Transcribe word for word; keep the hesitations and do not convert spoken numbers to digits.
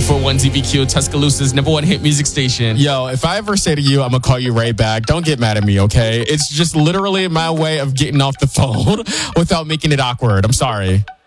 four one Z B Q, Tuscaloosa's number one hit music station. Yo, if I ever say to you, I'm going to call you right back, don't get mad at me, okay? It's just literally my way of getting off the phone without making it awkward. I'm sorry.